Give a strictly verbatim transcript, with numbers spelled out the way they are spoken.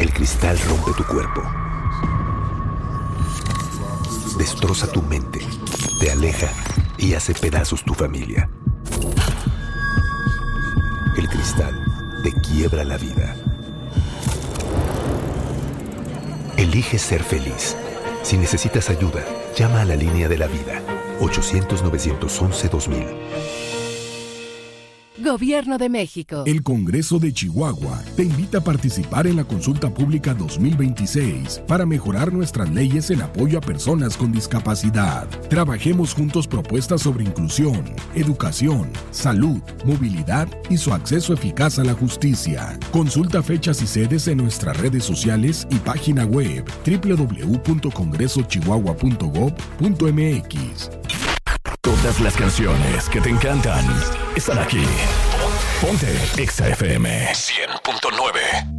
El cristal rompe tu cuerpo, destroza tu mente, te aleja y hace pedazos tu familia. El cristal te quiebra la vida. Elige ser feliz. Si necesitas ayuda, llama a la línea de la vida. ochocientos, novecientos once, dos mil. Gobierno de México. El Congreso de Chihuahua te invita a participar en la consulta pública dos mil veintiséis para mejorar nuestras leyes en apoyo a personas con discapacidad. Trabajemos juntos propuestas sobre inclusión, educación, salud, movilidad y su acceso eficaz a la justicia. Consulta fechas y sedes en nuestras redes sociales y página web doble u doble u doble u punto congreso chihuahua punto gob punto m x. Todas las canciones que te encantan están aquí. Ponte Exa F M cien punto nueve.